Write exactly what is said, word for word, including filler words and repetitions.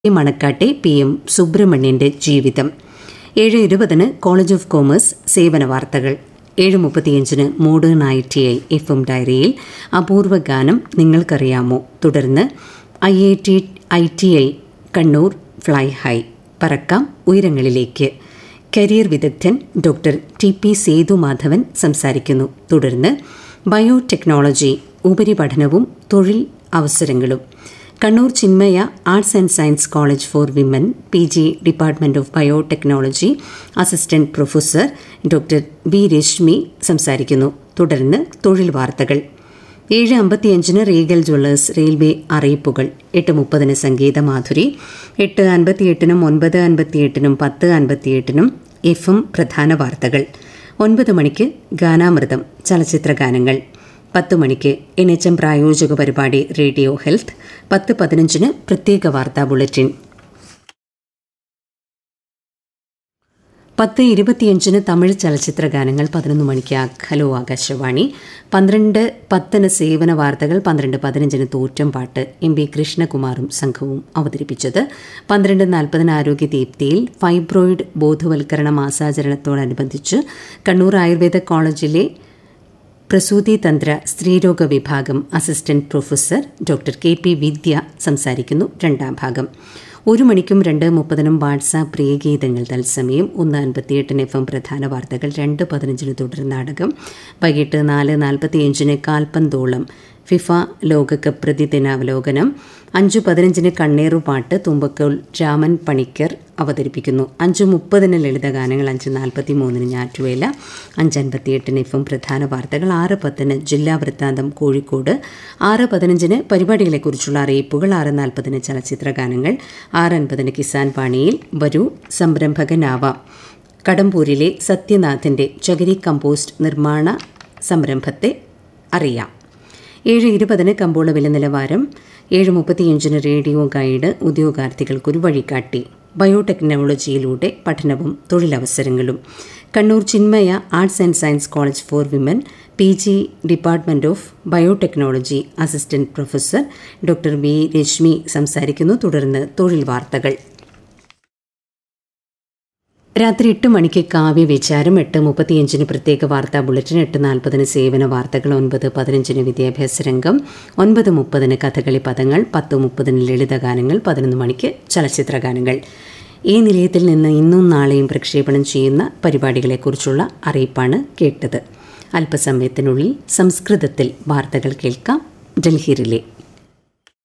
മണക്കാട്ടെ P M സുബ്രഹ്മണ്യന്റെ ജീവിതം. ഏഴ് ഇരുപതിന് കോളേജ് ഓഫ് കോമേഴ്സ് സേവന വാർത്തകൾ. ഏഴ് മുപ്പത്തിയഞ്ചിന് modern I T I F M ഡയറിയിൽ അപൂർവ ഗാനം നിങ്ങൾക്കറിയാമോ. തുടർന്ന് I I T I T I Kannur fly high പറക്കാം ഉയരങ്ങളിലേക്ക്. കരിയർ വിദഗ്ധൻ ഡോക്ടർ ടി പി സേതുമാധവൻ സംസാരിക്കുന്നു. തുടർന്ന് ബയോടെക്നോളജി ഉപരിപഠനവും തൊഴിൽ അവസരങ്ങളും. Kannur Chinmaya arts and science college for women P G department of biotechnology assistant professor doctor B Rashmi സംസാരിക്കുന്നു. തുടർന്ന് തൊഴിൽ വാർത്തകൾ. ഏഴ് അമ്പത്തിയഞ്ചിന് റീഗൽ ജ്വല്ലേഴ്സ് റെയിൽവേ അറിയിപ്പുകൾ. എട്ട് മുപ്പതിന് സംഗീതമാധുരി. എട്ട് അൻപത്തിയെട്ടിനും ഒൻപത് അൻപത്തിയെട്ടിനും പത്ത് അൻപത്തിയെട്ടിനും എഫ് എം പ്രധാന വാർത്തകൾ. ഒൻപത് മണിക്ക് ഗാനാമൃതം ചലച്ചിത്ര ഗാനങ്ങൾ. പത്ത് മണിക്ക് എൻ എച്ച് എം പ്രായോജക പരിപാടി റേഡിയോ ഹെൽത്ത്. പത്ത് പതിനഞ്ചിന് പ്രത്യേക വാർത്താ ബുള്ളറ്റിൻ. പത്ത് ഇരുപത്തിയഞ്ചിന് തമിഴ് ചലച്ചിത്ര ഗാനങ്ങൾ. പതിനൊന്ന് മണിക്ക് ഹലോ ആകാശവാണി. പന്ത്രണ്ട് പത്തിന് സേവന വാർത്തകൾ. പന്ത്രണ്ട് പതിനഞ്ചിന് തോറ്റം പാട്ട് എം ബി കൃഷ്ണകുമാറും സംഘവും അവതരിപ്പിച്ചത്. പന്ത്രണ്ട് നാൽപ്പതിന് ആരോഗ്യ ദീപ്തിയിൽ ഫൈബ്രോയിഡ് ബോധവൽക്കരണ മാസാചരണത്തോടനുബന്ധിച്ച് കണ്ണൂർ ആയുർവേദ കോളേജിലെ പ്രസൂതി തന്ത്ര സ്ത്രീരോഗ വിഭാഗം assistant professor doctor K P വിദ്യ സംസാരിക്കുന്നു. രണ്ടാം ഭാഗം. ഒരു മണിക്കും രണ്ട് മുപ്പതിനും വാട്സാപ്പ് പ്രിയഗീതങ്ങൾ തത്സമയം. ഒന്ന് അൻപത്തിയെട്ടിന് എഫ് എം പ്രധാന വാർത്തകൾ. രണ്ട് പതിനഞ്ചിന് തുടർ നാടകം. വൈകിട്ട് നാല് നാൽപ്പത്തിയഞ്ചിന് കാൽപന്തോളം ഫിഫ ലോകകപ്പ് പ്രതിദിനാവലോകനം. അഞ്ചു പതിനഞ്ചിന് കണ്ണേറുപാട്ട് തുമ്പക്കോൾ രാമൻ പണിക്കർ അവതരിപ്പിക്കുന്നു. അഞ്ചു മുപ്പതിന് ലളിതഗാനങ്ങൾ. അഞ്ച് നാൽപ്പത്തി മൂന്നിന് ഞാറ്റുവേല. അഞ്ചൻപത്തിയെട്ടിന് എഫ് എം പ്രധാന വാർത്തകൾ. ആറ് പത്തിന് ജില്ലാ വൃത്താന്തം കോഴിക്കോട്. ആറ് പതിനഞ്ചിന് പരിപാടികളെക്കുറിച്ചുള്ള അറിയിപ്പുകൾ. ആറ് നാൽപ്പതിന് ചലച്ചിത്ര ഗാനങ്ങൾ. ആറ് അൻപതിന് കിസാൻ വാണിയിൽ വരൂ സംരംഭകനാവാം. കടമ്പൂരിലെ സത്യനാഥിന്റെ ചകിരി കമ്പോസ്റ്റ് നിർമ്മാണ സംരംഭത്തെ അറിയാം. ഏഴ് ഇരുപതിന് കമ്പോള വില നിലവാരം. ഏഴ് മുപ്പത്തിയഞ്ചിന് റേഡിയോ ഗൈഡ് ഉദ്യോഗാർത്ഥികൾക്കൊരു വഴികാട്ടി. ബയോടെക്നോളജിയിലൂടെ പഠനവും തൊഴിലവസരങ്ങളും. Kannur Chinmaya arts and science college for women P G department of biotechnology assistant professor doctor B Rashmi സംസാരിക്കുന്നു. തുടർന്ന് തൊഴിൽ വാർത്തകൾ. രാത്രി എട്ട് മണിക്ക് കാവ്യവിചാരം. എട്ട് മുപ്പത്തിയഞ്ചിന് പ്രത്യേക വാർത്താ ബുള്ളറ്റിൻ. എട്ട് നാൽപ്പതിന് സേവന വാർത്തകൾ. ഒൻപത് പതിനഞ്ചിന് വിദ്യാഭ്യാസ രംഗം. ഒൻപത് മുപ്പതിന് കഥകളി പദങ്ങൾ. പത്ത് മുപ്പതിന് ലളിതഗാനങ്ങൾ. പതിനൊന്ന് മണിക്ക് ചലച്ചിത്ര ഗാനങ്ങൾ. ഈ നിലയത്തിൽ നിന്ന് ഇന്നും നാളെയും പ്രക്ഷേപണം ചെയ്യുന്ന പരിപാടികളെക്കുറിച്ചുള്ള അറിയിപ്പാണ് കേട്ടത്. അല്പസമയത്തിനുള്ളിൽ സംസ്കൃതത്തിൽ വാർത്തകൾ കേൾക്കാം. ഡൽഹി റിലേ.